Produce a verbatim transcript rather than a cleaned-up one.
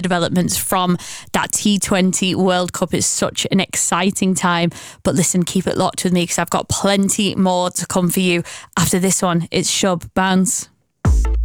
developments from that T twenty World Cup. It's such an exciting time. But listen, keep it locked with me because I've got plenty more to come for you after this one. It's Shub Bounce.